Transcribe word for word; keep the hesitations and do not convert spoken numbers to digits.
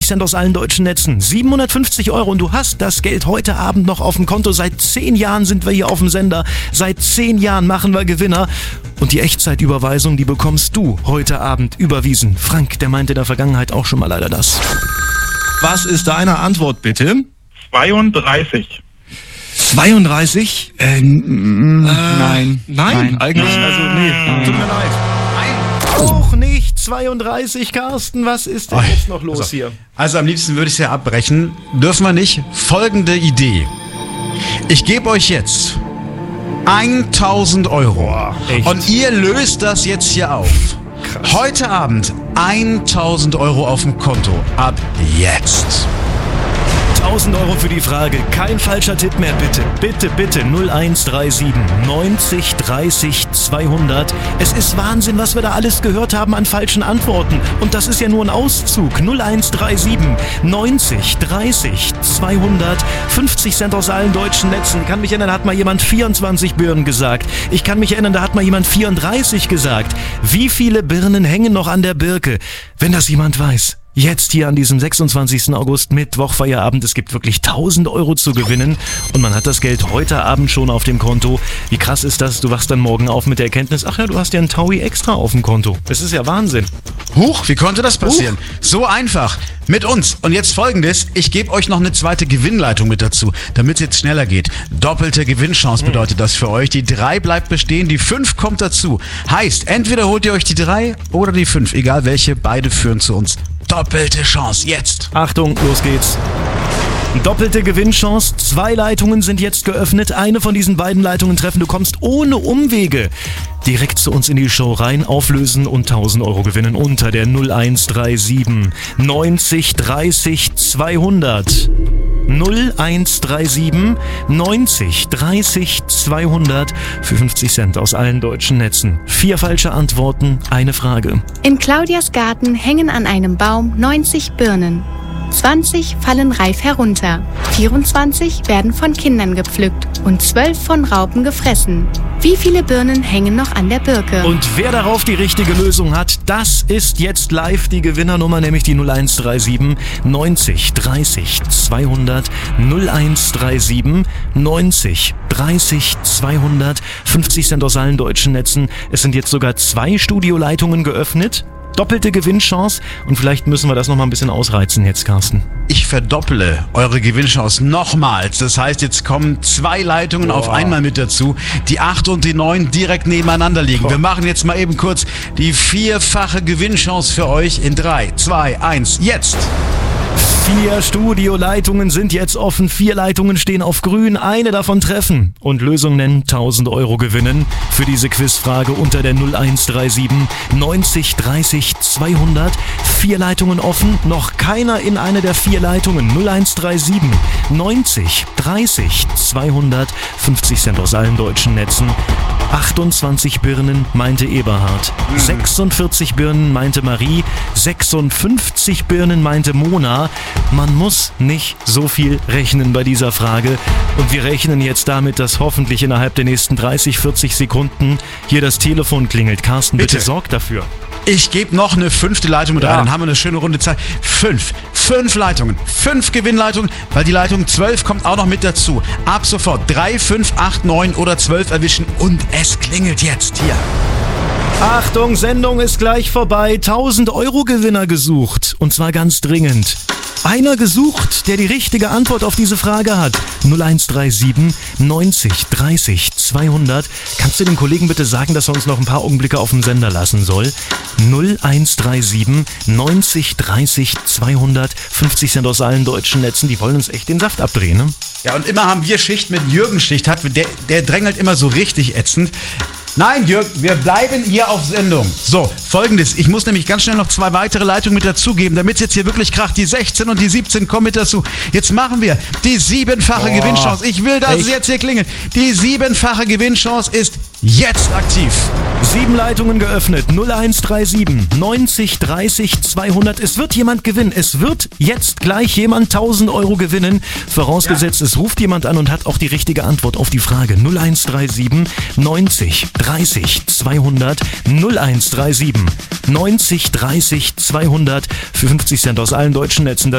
Cent aus allen deutschen Netzen. siebenhundertfünfzig Euro und du hast das Geld heute Abend noch auf dem Konto. Seit zehn Jahren sind wir hier auf dem Sender. Seit zehn Jahren machen wir Gewinner. Und die Echtzeitüberweisung, die bekommst du heute Abend überwiesen. Frank, der meinte in der Vergangenheit auch schon mal leider das. Was ist deine Antwort bitte? zweiunddreißig. zweiunddreißig? Äh, n- Äh, nein. Nein, Nein. eigentlich, Nein. also nee, Nein. tut mir leid. Nein, auch nicht zweiunddreißig, Carsten, was ist denn Oh, jetzt noch los also, hier? Also am liebsten würde ich es ja abbrechen. Dürfen wir nicht? Folgende Idee. Ich gebe euch jetzt tausend Euro. Boah, echt? Und ihr löst das jetzt hier auf. Krass. Heute Abend tausend Euro auf dem Konto. Ab jetzt. tausend Euro für die Frage. Kein falscher Tipp mehr, bitte. Bitte, bitte. null eins drei sieben neunzig dreißig zweihundert. Es ist Wahnsinn, was wir da alles gehört haben an falschen Antworten. Und das ist ja nur ein Auszug. null eins drei sieben neunzig dreißig zweihundert. fünfzig Cent aus allen deutschen Netzen. Ich kann mich erinnern, da hat mal jemand vierundzwanzig Birnen gesagt. Ich kann mich erinnern, da hat mal jemand vierunddreißig gesagt. Wie viele Birnen hängen noch an der Birke? Wenn das jemand weiß. Jetzt hier an diesem sechsundzwanzigsten August, Mittwoch, Feierabend. Es gibt wirklich tausend Euro zu gewinnen und man hat das Geld heute Abend schon auf dem Konto. Wie krass ist das? Du wachst dann morgen auf mit der Erkenntnis, ach ja, du hast ja einen Taui extra auf dem Konto. Das ist ja Wahnsinn. Huch, wie konnte das passieren? So einfach. Mit uns. Und jetzt Folgendes. Ich gebe euch noch eine zweite Gewinnleitung mit dazu, damit es jetzt schneller geht. Doppelte Gewinnchance bedeutet das für euch. Die drei bleibt bestehen, die fünf kommt dazu. Heißt, entweder holt ihr euch die drei oder die fünf. Egal welche, beide führen zu uns. Doppelte Chance, jetzt. Achtung, los geht's. Doppelte Gewinnchance. Zwei Leitungen sind jetzt geöffnet. Eine von diesen beiden Leitungen treffen. Du kommst ohne Umwege direkt zu uns in die Show rein, auflösen und tausend Euro gewinnen unter der null eins drei sieben neunzig dreißig zweihundert. null eins drei sieben neunzig dreißig zweihundert für fünfzig Cent aus allen deutschen Netzen. Vier falsche Antworten, eine Frage. In Claudias Garten hängen an einem Baum neunzig Birnen. zwanzig fallen reif herunter, vierundzwanzig werden von Kindern gepflückt und zwölf von Raupen gefressen. Wie viele Birnen hängen noch an der Birke? Und wer darauf die richtige Lösung hat, das ist jetzt live die Gewinnernummer, nämlich die null eins drei sieben neunzig dreißig zweihundert. null eins drei sieben neunzig dreißig zweihundert. fünfzig Cent aus allen deutschen Netzen. Es sind jetzt sogar zwei Studioleitungen geöffnet. Doppelte Gewinnchance und vielleicht müssen wir das nochmal ein bisschen ausreizen jetzt, Carsten. Ich verdopple eure Gewinnchance nochmals. Das heißt, jetzt kommen zwei Leitungen Boah. auf einmal mit dazu. Die acht und die neun direkt nebeneinander liegen. Boah. Wir machen jetzt mal eben kurz die vierfache Gewinnchance für euch in drei, zwei, eins, jetzt. Vier Studioleitungen sind jetzt offen, vier Leitungen stehen auf grün, eine davon treffen und Lösung nennen, tausend Euro gewinnen für diese Quizfrage unter der null eins drei sieben neunzig dreißig zweihundert. Vier Leitungen offen, noch keiner in eine der vier Leitungen. null eins drei sieben neunzig dreißig zweihundert, fünfzig Cent aus allen deutschen Netzen. achtundzwanzig Birnen meinte Eberhard, sechsundvierzig Birnen meinte Marie, sechsundfünfzig Birnen meinte Mona. Man muss nicht so viel rechnen bei dieser Frage und wir rechnen jetzt damit, dass hoffentlich innerhalb der nächsten dreißig, vierzig Sekunden hier das Telefon klingelt. Carsten, bitte, Bitte. sorg dafür. Ich gebe noch eine fünfte Leitung mit Ja. rein, dann haben wir eine schöne Runde Zeit. Fünf, fünf Leitungen, fünf Gewinnleitungen, weil die Leitung zwölf kommt auch noch mit dazu. Ab sofort drei, fünf, acht, neun oder zwölf erwischen und es klingelt jetzt hier. Achtung, Sendung ist gleich vorbei. tausend Euro Gewinner gesucht. Und zwar ganz dringend. Einer gesucht, der die richtige Antwort auf diese Frage hat. null eins drei sieben neunzig dreißig zweihundert. Kannst du den Kollegen bitte sagen, dass er uns noch ein paar Augenblicke auf dem Sender lassen soll? null eins drei sieben neunzig dreißig zweihundert. fünfzig Cent aus allen deutschen Netzen. Die wollen uns echt den Saft abdrehen, ne? Ja, und immer haben wir Schicht mit Jürgen Schicht, hat, der, der drängelt immer so richtig ätzend. Nein, Jürgen, wir bleiben hier auf Sendung. So, Folgendes. Ich muss nämlich ganz schnell noch zwei weitere Leitungen mit dazugeben, damit es jetzt hier wirklich kracht. Die sechzehn und die siebzehn kommen mit dazu. Jetzt machen wir die siebenfache Oh, Gewinnchance. Ich will, dass echt? es jetzt hier klingelt. Die siebenfache Gewinnchance ist jetzt aktiv. Sieben Leitungen geöffnet. null eins drei sieben neunzig dreißig zweihundert. Es wird jemand gewinnen. Es wird jetzt gleich jemand tausend Euro gewinnen. Vorausgesetzt, ja. Es ruft jemand an und hat auch die richtige Antwort auf die Frage. null eins drei sieben neunzig dreißig zweihundert. null eins drei sieben neunzig dreißig zweihundert für fünfzig Cent aus allen deutschen Netzen.